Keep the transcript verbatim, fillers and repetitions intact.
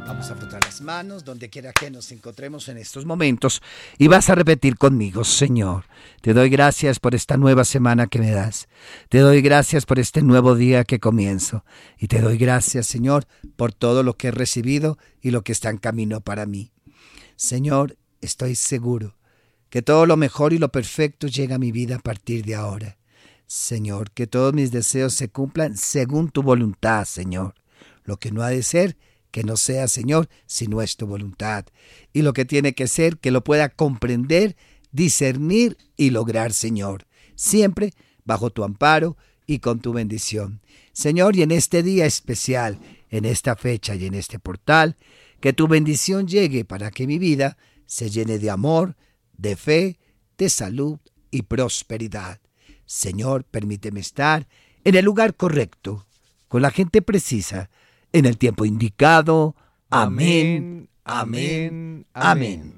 Vamos a frotar las manos donde quiera que nos encontremos en estos momentos y vas a repetir conmigo: Señor, te doy gracias por esta nueva semana que me das. Te doy gracias por este nuevo día que comienzo. Y te doy gracias, Señor, por todo lo que he recibido y lo que está en camino para mí. Señor, estoy seguro que todo lo mejor y lo perfecto llega a mi vida a partir de ahora. Señor, que todos mis deseos se cumplan según tu voluntad, Señor. Lo que no ha de ser, que no sea, Señor, sino es tu voluntad. Y lo que tiene que ser, que lo pueda comprender, discernir y lograr, Señor. Siempre bajo tu amparo y con tu bendición. Señor, y en este día especial, en esta fecha y en este portal, que tu bendición llegue para que mi vida se llene de amor, de fe, de salud y prosperidad. Señor, permíteme estar en el lugar correcto, con la gente precisa, en el tiempo indicado. Amén, amén, amén. amén.